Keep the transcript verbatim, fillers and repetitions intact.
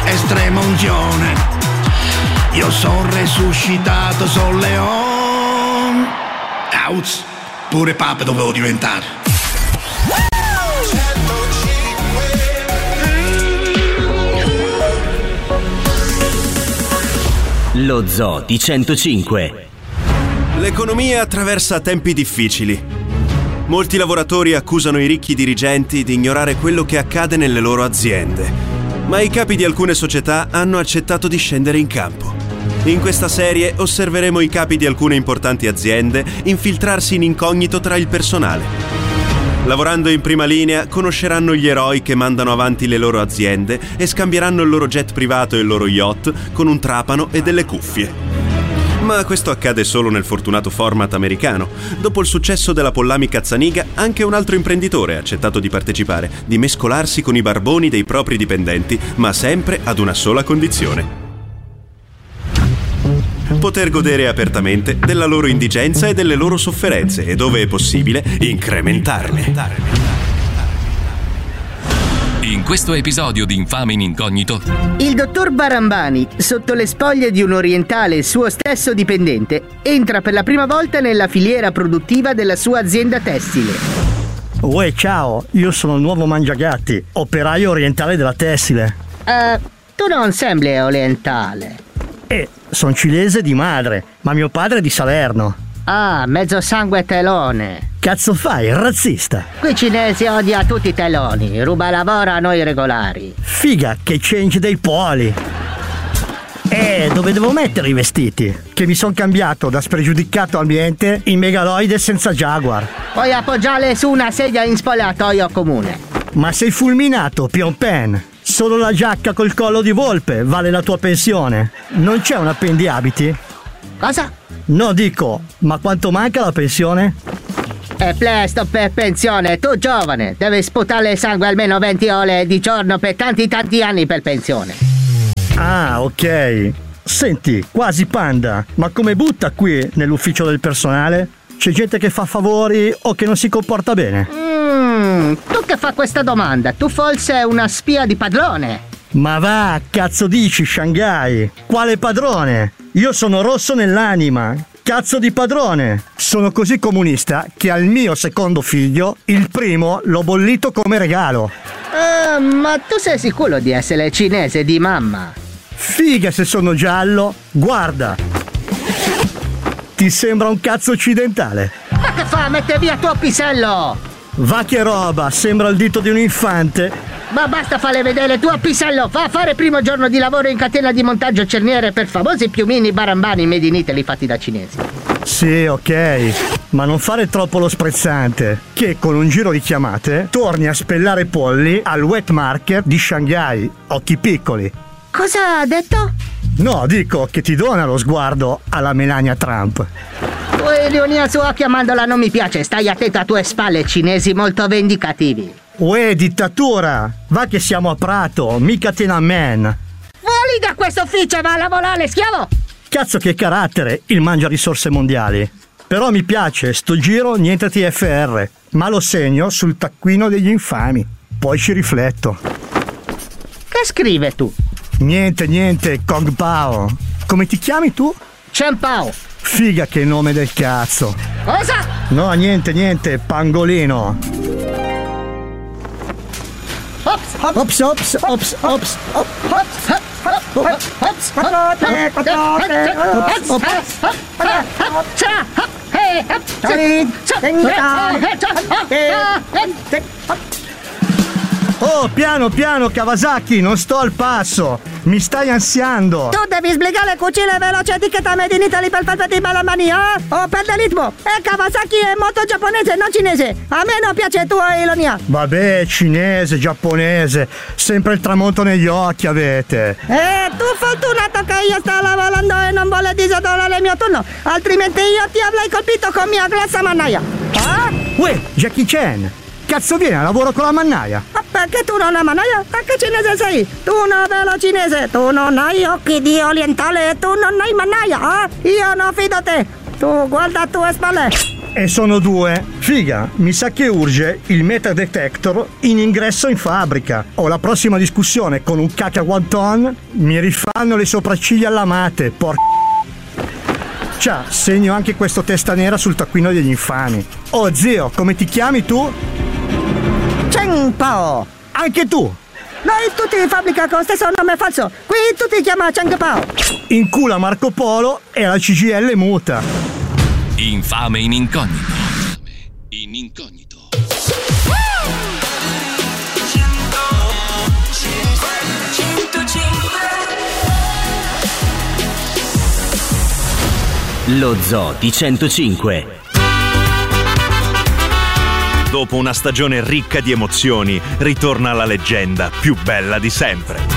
estrema unzione. Io son resuscitato, son Leon. Auz, pure Papa dovevo diventare. Lo Zoo di centocinque. L'economia attraversa tempi difficili. Molti lavoratori accusano i ricchi dirigenti di ignorare quello che accade nelle loro aziende, ma i capi di alcune società hanno accettato di scendere in campo. In questa serie osserveremo i capi di alcune importanti aziende infiltrarsi in incognito tra il personale. Lavorando in prima linea, conosceranno gli eroi che mandano avanti le loro aziende e scambieranno il loro jet privato e il loro yacht con un trapano e delle cuffie. Ma questo accade solo nel fortunato format americano. Dopo il successo della Pollami Cazzaniga, anche un altro imprenditore ha accettato di partecipare, di mescolarsi con i barboni dei propri dipendenti, ma sempre ad una sola condizione: poter godere apertamente della loro indigenza e delle loro sofferenze e, dove è possibile, incrementarle. In questo episodio di Infame in Incognito, il dottor Barambani, sotto le spoglie di un orientale suo stesso dipendente, entra per la prima volta nella filiera produttiva della sua azienda tessile. Uè, ciao, io sono il nuovo Mangiagatti, operaio orientale della tessile. Uh, tu non sembri orientale. Eh, sono cinese di madre, ma mio padre è di Salerno. Ah, mezzo sangue telone. Cazzo fai, razzista? Qui cinesi odia tutti i teloni, ruba lavoro a noi regolari. Figa, che change dei poli. Eh, dove devo mettere i vestiti? Che mi son cambiato da spregiudicato ambiente in megaloide senza Jaguar. Puoi appoggiarle su una sedia in spogliatoio comune. Ma sei fulminato, Pion Pen. Solo la giacca col collo di volpe vale la tua pensione. Non c'è un appendiabiti? Cosa? No, dico, ma quanto manca la pensione? È presto per pensione, tu giovane, devi sputare sangue almeno venti ore di giorno per tanti tanti anni per pensione. Ah, ok. Senti, quasi panda, ma come butta qui nell'ufficio del personale? C'è gente che fa favori o che non si comporta bene? Mmm, tu che fa questa domanda? Tu forse una spia di padrone? Ma va, cazzo dici, Shanghai? Quale padrone? Io sono rosso nell'anima. Cazzo di padrone! Sono così comunista che al mio secondo figlio, il primo, l'ho bollito come regalo. Uh, ma tu sei sicuro di essere cinese di mamma? Figa se sono giallo. Guarda. Ti sembra un cazzo occidentale? Ma che fa? Mette via tuo pisello! Va che roba, sembra il dito di un infante. Ma basta fare vedere il tuo pisello. Va a fare primo giorno di lavoro in catena di montaggio cerniere per famosi piumini barambani made in Italy fatti da cinesi. Sì, ok, ma non fare troppo lo sprezzante, che con un giro di chiamate torni a spellare polli al wet market di Shanghai. Occhi piccoli. Cosa ha detto? No, dico che ti dona lo sguardo alla Melania Trump. L'ironia su occhio a mandorla non mi piace. Stai attento a tue spalle, cinesi molto vendicativi. Uè, dittatura! Va che siamo a Prato, mica Tiananmen. Fuori da questo ufficio, va a lavorare, schiavo! Cazzo che carattere, il mangia risorse mondiali. Però mi piace, sto giro niente T F R, ma lo segno sul taccuino degli infami. Poi ci rifletto. Che scrive tu? Niente, niente, Kong Pao. Come ti chiami tu? Chen Pao. Figa che nome del cazzo. Cosa? No, niente, niente, pangolino. Ops, ops, ops, ops, ops, Oh, piano, piano, Kawasaki, non sto al passo. Mi stai ansiando. Tu devi sbrigare le cucine veloce etichetta made in Italy per farti di bella mania, eh? Oh, perde ritmo. E Kawasaki è molto giapponese, non cinese. A me non piace tua ironia. Vabbè, cinese, giapponese, sempre il tramonto negli occhi avete. Eh, tu fortunato che io sto lavorando e non vuole disodorare il mio turno, altrimenti io ti avrei colpito con mia grossa mannaia. Ah? Uè, Jackie Chan, cazzo viene a lavoro con la mannaia? Ma perché tu non hai mannaia? Ma che cinese sei? Tu non vero cinese, tu non hai occhi di orientale e tu non hai mannaia, eh? Io non fido te. Tu guarda tue spalle. E sono due. Figa, mi sa che urge il metadetector in ingresso in fabbrica. O la prossima discussione con un caca guanton mi rifanno le sopracciglia allamate, por... Ciao, segno anche questo testa nera sul taccuino degli infami. Oh zio, come ti chiami tu? Cheng Pao. Anche tu. Noi tutti in fabbrica con stesso nome falso. Qui tutti chiama Cheng Pao. In culo a Marco Polo e la C G I L muta. Infame in incognito. In incognito. Lo Zoo di centocinque. Dopo una stagione ricca di emozioni, ritorna la leggenda più bella di sempre.